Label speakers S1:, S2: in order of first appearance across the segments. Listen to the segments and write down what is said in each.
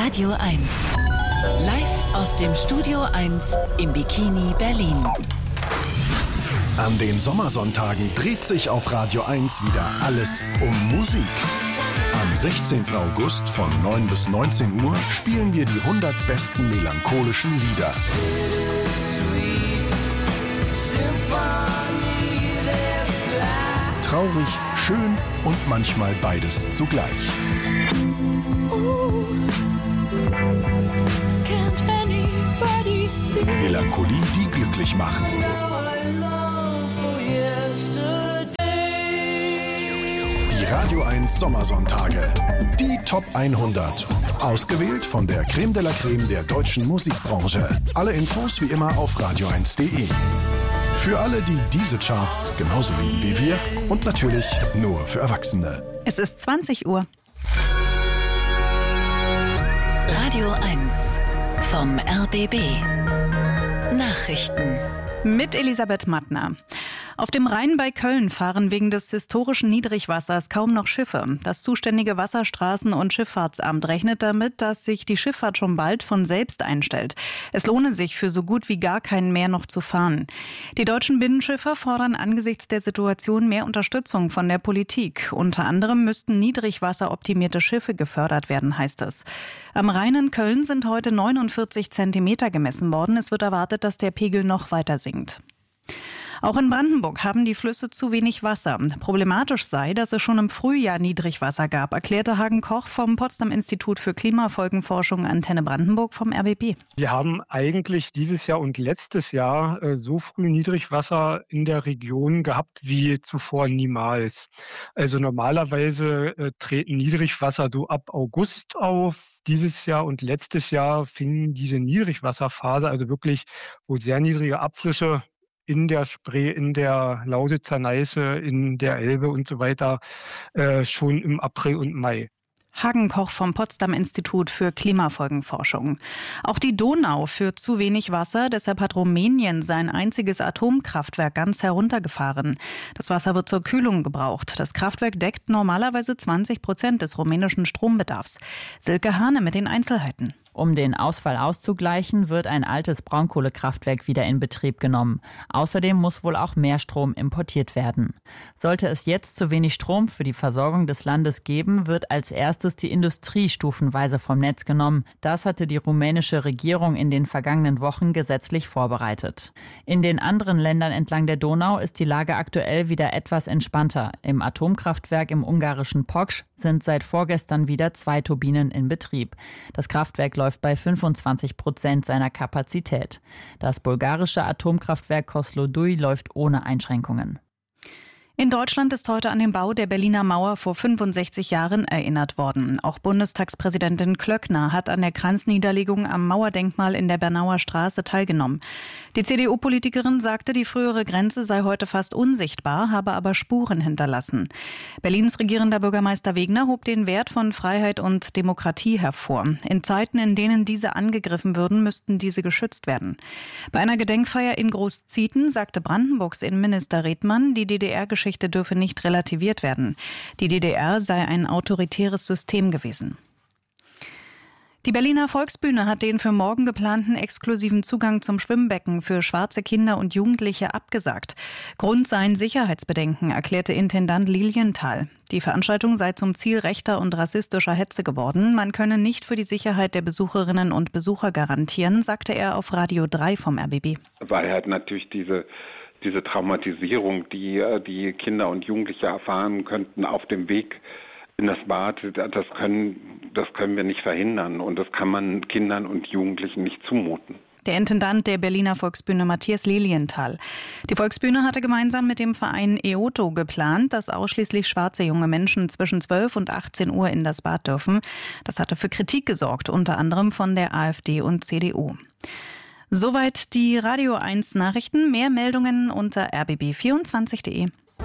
S1: Radio 1. Live aus dem Studio 1 im Bikini Berlin.
S2: An den Sommersonntagen dreht sich auf Radio 1 wieder alles um Musik. Am 16. August von 9 bis 19 Uhr spielen wir die 100 besten melancholischen Lieder. Traurig, schön und manchmal beides zugleich. Melancholie, die glücklich macht. Die Radio 1 Sommersonntage. Die Top 100. Ausgewählt von der Creme de la Creme der deutschen Musikbranche. Alle Infos wie immer auf radio1.de. Für alle, die diese Charts genauso lieben wie wir und natürlich nur für Erwachsene.
S3: Es ist 20 Uhr.
S1: Radio 1 vom RBB. Nachrichten.
S3: Mit Elisabeth Mattner. Auf dem Rhein bei Köln fahren wegen des historischen Niedrigwassers kaum noch Schiffe. Das zuständige Wasserstraßen- und Schifffahrtsamt rechnet damit, dass sich die Schifffahrt schon bald von selbst einstellt. Es lohne sich für so gut wie gar keinen mehr noch zu fahren. Die deutschen Binnenschiffer fordern angesichts der Situation mehr Unterstützung von der Politik. Unter anderem müssten niedrigwasseroptimierte Schiffe gefördert werden, heißt es. Am Rhein in Köln sind heute 49 Zentimeter gemessen worden. Es wird erwartet, dass der Pegel noch weiter sinkt. Auch in Brandenburg haben die Flüsse zu wenig Wasser. Problematisch sei, dass es schon im Frühjahr Niedrigwasser gab, erklärte Hagen Koch vom Potsdam-Institut für Klimafolgenforschung Antenne Brandenburg vom RBB.
S4: Wir haben eigentlich dieses Jahr und letztes Jahr so früh Niedrigwasser in der Region gehabt wie zuvor niemals. Also normalerweise treten Niedrigwasser so ab August auf. Dieses Jahr und letztes Jahr fing diese Niedrigwasserphase, also wirklich, wo sehr niedrige Abflüsse in der Spree, in der Lausitzer Neiße, in der Elbe und so weiter, schon im April und Mai.
S3: Hagen Koch vom Potsdam-Institut für Klimafolgenforschung. Auch die Donau führt zu wenig Wasser, deshalb hat Rumänien sein einziges Atomkraftwerk ganz heruntergefahren. Das Wasser wird zur Kühlung gebraucht. Das Kraftwerk deckt normalerweise 20% des rumänischen Strombedarfs. Silke Hane mit den Einzelheiten.
S5: Um den Ausfall auszugleichen, wird ein altes Braunkohlekraftwerk wieder in Betrieb genommen. Außerdem muss wohl auch mehr Strom importiert werden. Sollte es jetzt zu wenig Strom für die Versorgung des Landes geben, wird als erstes die Industrie stufenweise vom Netz genommen. Das hatte die rumänische Regierung in den vergangenen Wochen gesetzlich vorbereitet. In den anderen Ländern entlang der Donau ist die Lage aktuell wieder etwas entspannter. Im Atomkraftwerk im ungarischen Poksch sind seit vorgestern wieder 2 Turbinen in Betrieb. Das Kraftwerk läuft bei 25% seiner Kapazität. Das bulgarische Atomkraftwerk Kozloduy läuft ohne Einschränkungen.
S3: In Deutschland ist heute an den Bau der Berliner Mauer vor 65 Jahren erinnert worden. Auch Bundestagspräsidentin Klöckner hat an der Kranzniederlegung am Mauerdenkmal in der Bernauer Straße teilgenommen. Die CDU-Politikerin sagte, die frühere Grenze sei heute fast unsichtbar, habe aber Spuren hinterlassen. Berlins regierender Bürgermeister Wegner hob den Wert von Freiheit und Demokratie hervor. In Zeiten, in denen diese angegriffen würden, müssten diese geschützt werden. Bei einer Gedenkfeier in Großzieten sagte Brandenburgs Innenminister Redmann, die DDR-Geschichte dürfe nicht relativiert werden. Die DDR sei ein autoritäres System gewesen. Die Berliner Volksbühne hat den für morgen geplanten exklusiven Zugang zum Schwimmbecken für schwarze Kinder und Jugendliche abgesagt. Grund seien Sicherheitsbedenken, erklärte Intendant Lilienthal. Die Veranstaltung sei zum Ziel rechter und rassistischer Hetze geworden. Man könne nicht für die Sicherheit der Besucherinnen und Besucher garantieren, sagte er auf Radio 3 vom RBB.
S6: Weil halt natürlich diese Traumatisierung, die Kinder und Jugendliche erfahren könnten auf dem Weg in das Bad, das können wir nicht verhindern und das kann man Kindern und Jugendlichen nicht zumuten.
S3: Der Intendant der Berliner Volksbühne Matthias Lilienthal. Die Volksbühne hatte gemeinsam mit dem Verein EOTO geplant, dass ausschließlich schwarze junge Menschen zwischen 12 und 18 Uhr in das Bad dürfen. Das hatte für Kritik gesorgt, unter anderem von der AfD und CDU. Soweit die Radio 1 Nachrichten. Mehr Meldungen unter rbb24.de.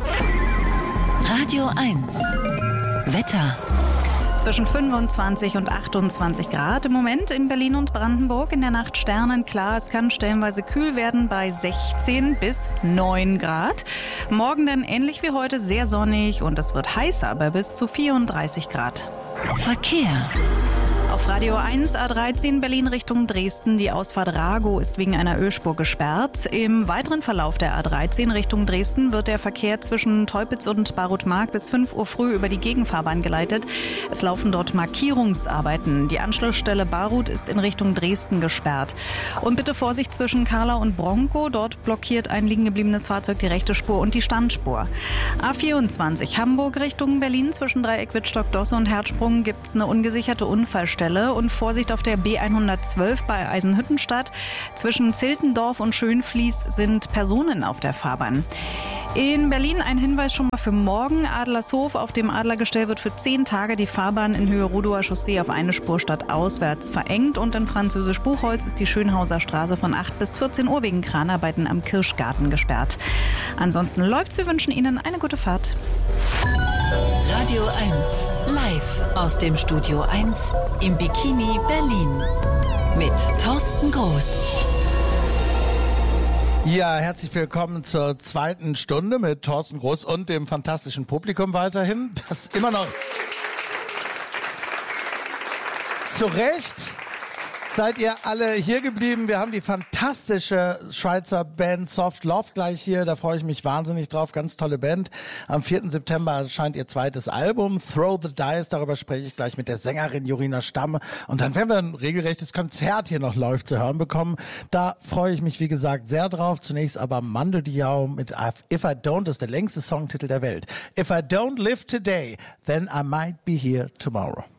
S1: Radio 1 Wetter.
S3: Zwischen 25 und 28 Grad im Moment in Berlin und Brandenburg. In der Nacht sternenklar. Es kann stellenweise kühl werden bei 16 bis 9 Grad. Morgen dann ähnlich wie heute sehr sonnig und es wird heißer bei bis zu 34 Grad.
S1: Verkehr.
S3: Auf Radio 1 A13 Berlin Richtung Dresden. Die Ausfahrt Rago ist wegen einer Ölspur gesperrt. Im weiteren Verlauf der A13 Richtung Dresden wird der Verkehr zwischen Teupitz und Barutmark bis 5 Uhr früh über die Gegenfahrbahn geleitet. Es laufen dort Markierungsarbeiten. Die Anschlussstelle Barut ist in Richtung Dresden gesperrt. Und bitte Vorsicht zwischen Karlau und Bronkow. Dort blockiert ein liegen gebliebenes Fahrzeug die rechte Spur und die Standspur. A24 Hamburg Richtung Berlin. Zwischen Dreieck-Wittstock-Dosse und Herzsprung gibt es eine ungesicherte Unfallstelle. Und Vorsicht auf der B112 bei Eisenhüttenstadt. Zwischen Ziltendorf und Schönfließ sind Personen auf der Fahrbahn. In Berlin ein Hinweis schon mal für morgen. Adlershof auf dem Adlergestell wird für 10 Tage die Fahrbahn in Höhe Rudower Chaussee auf eine Spur stadtauswärts verengt. Und in Französisch-Buchholz ist die Schönhauser Straße von 8 bis 14 Uhr wegen Kranarbeiten am Kirschgarten gesperrt. Ansonsten läuft's. Wir wünschen Ihnen eine gute Fahrt.
S1: Radio 1 live aus dem Studio 1 im Bikini Berlin mit Thorsten Groß.
S7: Ja, herzlich willkommen zur zweiten Stunde mit Thorsten Groß und dem fantastischen Publikum weiterhin, das immer noch zu Recht seid ihr alle hier geblieben. Wir haben die fantastische Schweizer Band Soft Love gleich hier. Da freue ich mich wahnsinnig drauf. Ganz tolle Band. Am 4. September erscheint ihr zweites Album, Throw the Dice. Darüber spreche ich gleich mit der Sängerin Jorina Stamm. Und dann werden wir ein regelrechtes Konzert hier noch live zu hören bekommen. Da freue ich mich, wie gesagt, sehr drauf. Zunächst aber Mando Diao mit If I Don't, das ist der längste Songtitel der Welt. If I don't live today, then I might be here tomorrow.